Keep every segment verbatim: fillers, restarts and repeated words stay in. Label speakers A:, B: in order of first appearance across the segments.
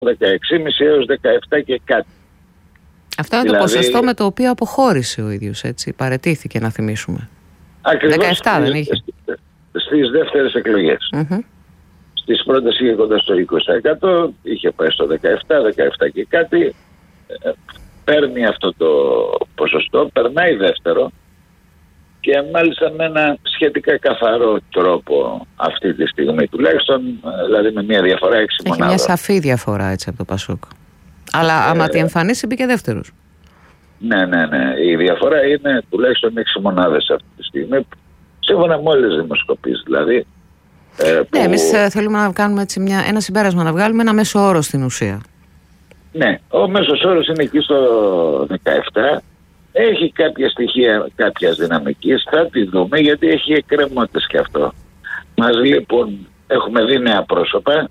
A: δεκαέξι κόμμα πέντε έως δεκαεπτά και κάτι.
B: Αυτό είναι δηλαδή... το ποσοστό με το οποίο αποχώρησε ο ίδιος, έτσι, παραιτήθηκε, να θυμίσουμε.
A: Ακριβώς
B: δεκαεπτά
A: στις,
B: δεν είχε.
A: Στις δεύτερες εκλογές.
B: Mm-hmm.
A: Στις πρώτες είχε κοντά στο είκοσι τοις εκατό, είχε πάει στο δεκαεπτά, δεκαεπτά και κάτι. Παίρνει αυτό το ποσοστό, περνάει δεύτερο και μάλιστα με ένα σχετικά καθαρό τρόπο αυτή τη στιγμή τουλάχιστον, δηλαδή με μια διαφορά έξι μονάδων.
B: Έχει μια σαφή διαφορά έτσι από το Πασόκ. Αλλά ε, άμα τη εμφανίσει μπήκε δεύτερος.
A: Ναι, ναι, ναι. Η διαφορά είναι τουλάχιστον έξι μονάδες αυτή τη στιγμή, σύμφωνα με όλες τις δημοσκοπήσεις δηλαδή. Ε, που...
B: Ναι, εμείς ε, θέλουμε να κάνουμε έτσι μια, ένα συμπέρασμα, να βγάλουμε ένα μέσο όρο στην ουσία.
A: Ναι, ο μέσος όρος είναι εκεί στο δεκαεπτά. Έχει κάποια στοιχεία κάποιας δυναμικής, θα τη δούμε γιατί έχει εκκρεμότητες και αυτό. Μας λείπουν, έχουμε δει νέα πρόσωπα,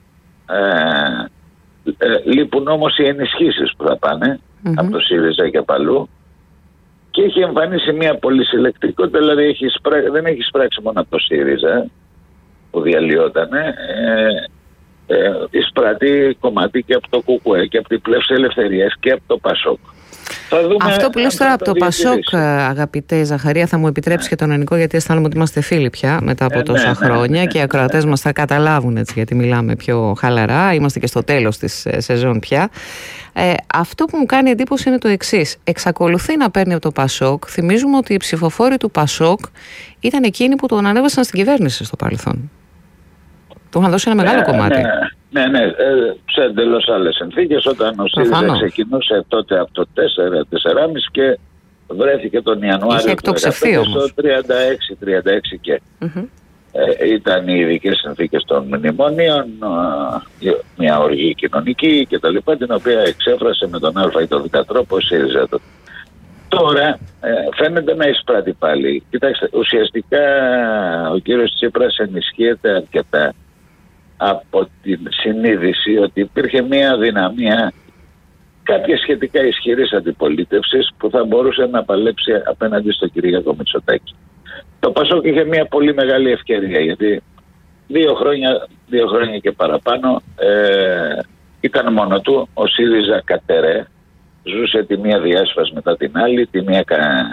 A: ε, ε, λείπουν όμως οι ενισχύσεις που θα πάνε mm-hmm. από το ΣΥΡΙΖΑ και από αλλού και έχει εμφανίσει μια πολυσυλλεκτικότητα, δηλαδή έχει σπρά, δεν έχει σπράξει μόνο από το ΣΥΡΙΖΑ που διαλυότανε, ε, ε, εισπράττει κομμάτι και από το ΚΚΕ και από την Πλεύση Ελευθερίας και από το ΠΑΣΟΚ.
B: Αυτό που λες τώρα από το Πασόκ, αγαπητέ Ζαχαρία, θα μου επιτρέψει ναι. και τον Ενικό, γιατί αισθάνομαι ότι είμαστε φίλοι πια μετά από ε, τόσα ναι, χρόνια ναι, ναι, και οι ακροατές ναι. μας θα καταλάβουν έτσι, γιατί μιλάμε πιο χαλαρά. Είμαστε και στο τέλος της ε, σεζόν πια. Ε, αυτό που μου κάνει εντύπωση είναι το εξής. Εξακολουθεί να παίρνει από το Πασόκ. Θυμίζουμε ότι οι ψηφοφόροι του Πασόκ ήταν εκείνοι που τον ανέβασαν στην κυβέρνηση στο παρελθόν. Του είχαν δώσει ένα μεγάλο
A: ναι,
B: κομμάτι.
A: Ναι, ναι, ναι. Ε, σε εντελώς άλλες συνθήκες, όταν ο ΣΥΡΙΖΑ ξεκινούσε τότε από το τέσσερα τέσσερα κόμμα πέντε και βρέθηκε τον Ιανουάριο
B: είχε εκτοξευθεί όμως
A: στο τριάντα έξι τριάντα έξι και
B: mm-hmm.
A: ε, ήταν οι ειδικές συνθήκες των μνημονίων, ε, μια οργή κοινωνική κτλ. Την οποία εξέφρασε με τον Α ή τον Β τρόπο ο ΣΥΡΙΖΑ. Τώρα ε, φαίνεται να εισπράττει πάλι. Κοιτάξτε, ουσιαστικά ο κύριος Τσίπρας ενισχύεται αρκετά από την συνείδηση ότι υπήρχε μια δυναμία κάποια σχετικά ισχυρής αντιπολίτευσης που θα μπορούσε να παλέψει απέναντι στο Κυριάκο Μητσοτάκη. Το Πασόκ είχε μια πολύ μεγάλη ευκαιρία, γιατί δύο χρόνια, δύο χρόνια και παραπάνω ε, ήταν μόνο του, ο ΣΥΡΙΖΑ κατερέ, ζούσε τη μία διάσπαση μετά την άλλη, τη μία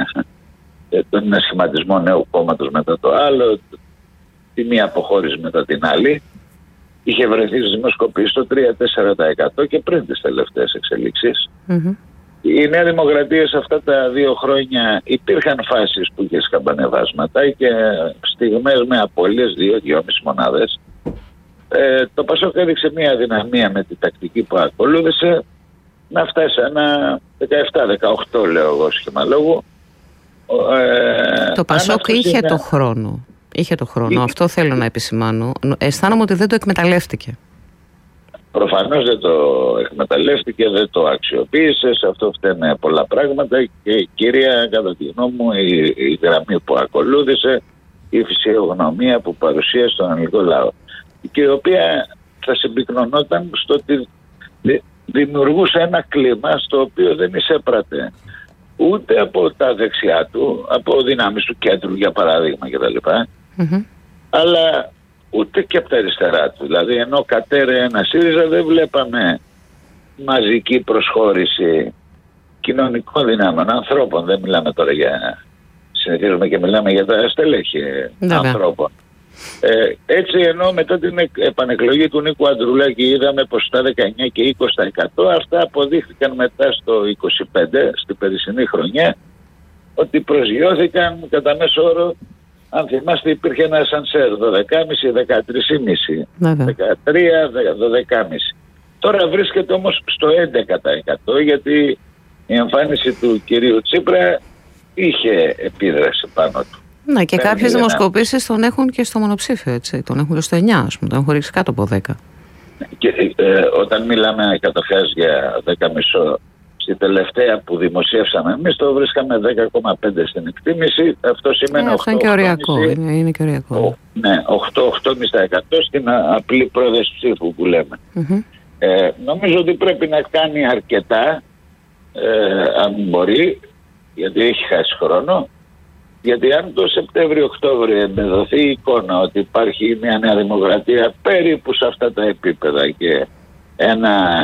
A: τον ένα σχηματισμό νέου κόμματος μετά το άλλο, τη μία αποχώρηση μετά την άλλη. Είχε βρεθεί στις δημοσκοπήσεις στο τρία με τέσσερα τοις εκατό και πριν τις τελευταίες εξελίξεις. Mm-hmm. Η Νέα Δημοκρατία σε αυτά τα δύο χρόνια υπήρχαν φάσεις που είχε σκαμπανεβάσματα και στιγμές με απώλειες δύο με δυόμισι μονάδες. Ε, το Πασόκ έδειξε μια δυναμία με την τακτική που ακολούθησε να φτάσει ένα δεκαεπτά δεκαοκτώ, λέω εγώ σχήμα λόγου. Ε,
B: το Πασόκ είχε είναι... το χρόνο. Είχε το χρόνο. Είχε... Αυτό θέλω να επισημάνω. Αισθάνομαι ότι δεν το εκμεταλλεύτηκε. Προφανώς δεν το εκμεταλλεύτηκε, δεν το αξιοποίησε. Σε αυτό φταίνε πολλά πράγματα και κυρία, κατά τη γνώμη μου, η, η γραμμή που ακολούθησε, η φυσιογνωμία που παρουσίασε στον ελληνικό λαό, και η οποία θα συμπυκνωνόταν στο ότι δημιουργούσε ένα κλίμα στο οποίο δεν εισέπρατε ούτε από τα δεξιά του, από δυνάμεις του κέντρου για παράδειγμα κτλ. Mm-hmm. Αλλά ούτε και από τα αριστερά του. Δηλαδή ενώ κατέρε ένα ΣΥΡΙΖΑ δεν βλέπαμε μαζική προσχώρηση κοινωνικών δυνάμεων, ανθρώπων. Δεν μιλάμε τώρα για... συνεχίζουμε και μιλάμε για τα στελέχη ανθρώπων. Ε, έτσι ενώ μετά την επανεκλογή του Νίκου Αντρουλάκη είδαμε πως στα δεκαεννιά και είκοσι τοις εκατό, αυτά αποδείχθηκαν μετά στο είκοσι πέντε τοις εκατό στην περσινή χρονιά ότι προσγειώθηκαν κατά μέσο όρο. Αν θυμάστε υπήρχε ένα σανσέρ δώδεκα κόμμα πέντε, δεκατρία κόμμα πέντε, δεκατρία, δώδεκα κόμμα πέντε. Τώρα βρίσκεται όμως στο έντεκα τοις εκατό γιατί η εμφάνιση του κυρίου Τσίπρα είχε επίδραση πάνω του. Ναι, και κάποιες δημοσκοπήσεις τον έχουν και στο μονοψήφιο, έτσι. Τον έχουν και στο εννιά, ας πούμε, τον έχουν ρίξει κάτω από δέκα. Και ε, όταν μιλάμε καταρχάς για δέκα κόμμα πέντε, στη τελευταία που δημοσιεύσαμε εμείς το βρίσκαμε δέκα κόμμα πέντε στην εκτίμηση. Αυτό σημαίνει ε, αυτό είναι και οριακό. Είναι, είναι και οριακό. Ναι, οκτώ με οκτώ κόμμα πέντε τοις εκατό στην απλή πρόταση ψήφου που λέμε. Mm-hmm. Ε, νομίζω ότι πρέπει να κάνει αρκετά, ε, αν μπορεί, γιατί έχει χάσει χρόνο. Γιατί αν το Σεπτέμβριο-Οκτώβριο εμπεδοθεί η εικόνα ότι υπάρχει μια Νέα Δημοκρατία περίπου σε αυτά τα επίπεδα και
A: ένα